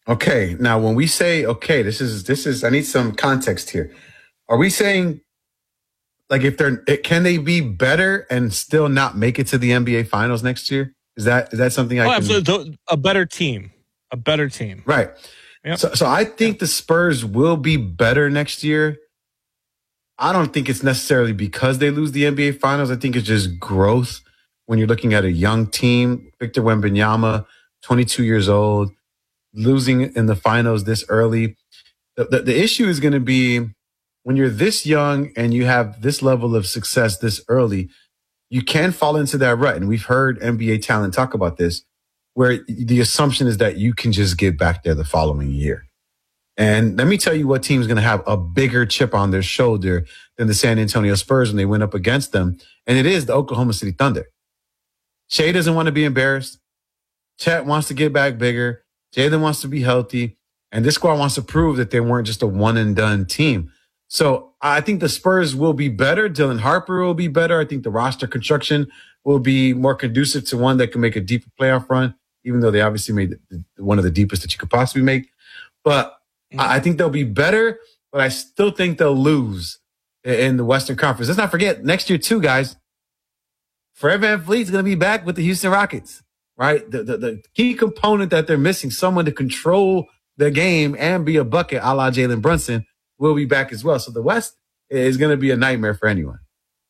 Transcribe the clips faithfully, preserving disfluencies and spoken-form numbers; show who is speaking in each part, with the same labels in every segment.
Speaker 1: Okay, now when we say okay, this is this is I need some context here. Are we saying like if they're can they be better and still not make it to the N B A Finals next year? Is that is that something I
Speaker 2: oh,
Speaker 1: can?
Speaker 2: Absolutely, a better team, a better team,
Speaker 1: right?
Speaker 2: Yep.
Speaker 1: So, so I think yep. the Spurs will be better next year. I don't think it's necessarily because they lose the N B A Finals. I think it's just growth. When you're looking at a young team, Victor Wembanyama, twenty-two years old, losing in the finals this early. The, the, the issue is going to be when you're this young and you have this level of success this early, you can fall into that rut. And we've heard N B A talent talk about this, where the assumption is that you can just get back there the following year. And let me tell you what team's going to have a bigger chip on their shoulder than the San Antonio Spurs when they went up against them. And it is the Oklahoma City Thunder. Shea doesn't want to be embarrassed. Chet wants to get back bigger. Jalen wants to be healthy. And this squad wants to prove that they weren't just a one and done team. So I think the Spurs will be better. Dylan Harper will be better. I think the roster construction will be more conducive to one that can make a deeper playoff run, even though they obviously made one of the deepest that you could possibly make. But I think they'll be better, but I still think they'll lose in the Western Conference. Let's not forget, next year too, guys, Fred VanVleet's going to be back with the Houston Rockets, right? The, the, the key component that they're missing, someone to control the game and be a bucket a la Jalen Brunson, will be back as well. So the West is going to be a nightmare for anyone.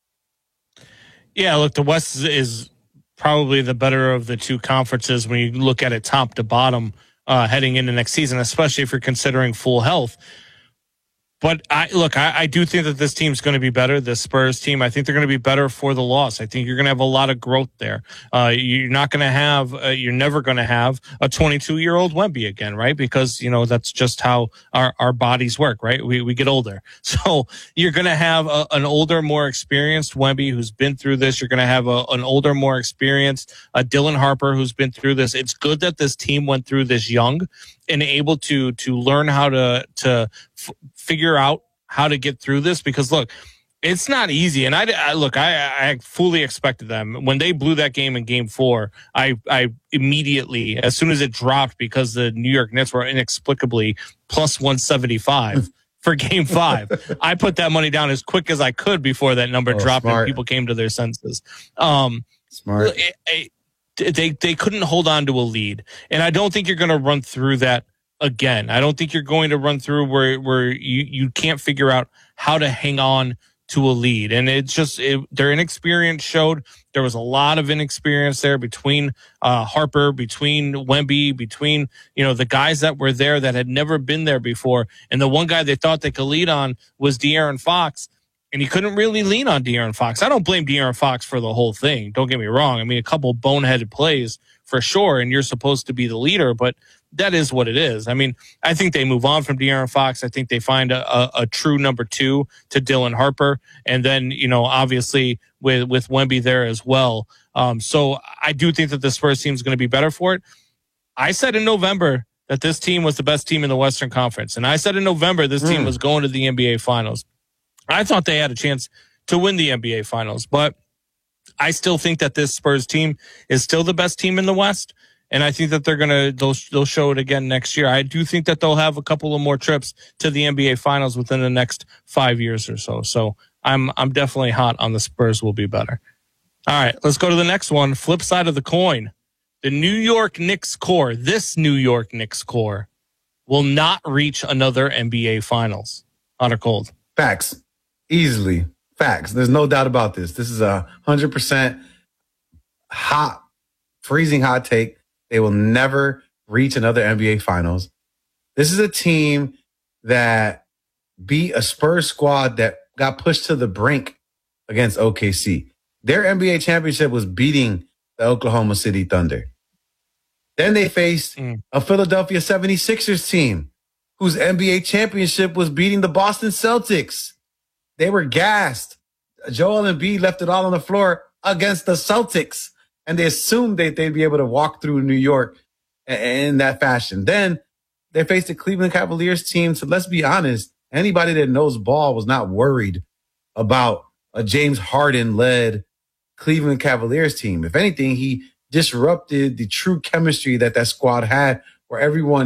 Speaker 2: Yeah, look, the West is, is probably the better of the two conferences when you look at it top to bottom uh, heading into next season, especially if you're considering full health. But I look, I, I do think that this team's going to be better. The Spurs team, I think they're going to be better for the loss. I think you're going to have a lot of growth there. Uh, you're not going to have, uh, you're never going to have a twenty-two year old Wemby again, right? Because, you know, that's just how our, our bodies work, right? We, we get older. So you're going to have a, an older, more experienced Wemby who's been through this. You're going to have a, an older, more experienced uh, Dylan Harper who's been through this. It's good that this team went through this young and able to, to learn how to, to f- figure out how to get through this, because look, it's not easy. And I, I look, I, I fully expected them when they blew that game in game four. I, I immediately, as soon as it dropped, because the New York Knicks were inexplicably plus one seventy-five for game five, I put that money down as quick as I could before that number oh, dropped smart. And people came to their senses. Um,
Speaker 1: smart.
Speaker 2: It, it, they, they couldn't hold on to a lead. And I don't think you're going to run through that again. I don't think you're going to run through where, where you, you can't figure out how to hang on to a lead. And it's just, it, their inexperience showed. There was a lot of inexperience there between uh, Harper, between Wemby, between, you know, the guys that were there that had never been there before. And the one guy they thought they could lead on was De'Aaron Fox. And he couldn't really lean on De'Aaron Fox. I don't blame De'Aaron Fox for the whole thing. Don't get me wrong. I mean, a couple boneheaded plays for sure, and you're supposed to be the leader, but that is what it is. I mean, I think they move on from De'Aaron Fox. I think they find a, a, a true number two to Dylan Harper. And then, you know, obviously with, with Wemby there as well. Um, so I do think that the Spurs team is going to be better for it. I said in November that this team was the best team in the Western Conference. And I said in November this mm. team was going to the N B A Finals. I thought they had a chance to win the N B A Finals, but I still think that this Spurs team is still the best team in the West, and I think that they're gonna they'll they'll show it again next year. I do think that they'll have a couple of more trips to the N B A Finals within the next five years or so. So I'm I'm definitely hot on the Spurs will be better. All right, let's go to the next one. Flip side of the coin, the New York Knicks core. This New York Knicks core will not reach another N B A Finals. Hot or cold?
Speaker 1: Facts. Easily. Facts. There's no doubt about this. This is a hundred percent hot, freezing hot take. They will never reach another N B A Finals. This is a team that beat a Spurs squad that got pushed to the brink against O K C. Their N B A championship was beating the Oklahoma City Thunder. Then they faced mm. a Philadelphia seventy-sixers team whose N B A championship was beating the Boston Celtics. They were gassed. Joel Embiid left it all on the floor against the Celtics, and they assumed that they'd be able to walk through New York in that fashion. Then they faced the Cleveland Cavaliers team. So let's be honest, anybody that knows ball was not worried about a James Harden-led Cleveland Cavaliers team. If anything, he disrupted the true chemistry that that squad had, where everyone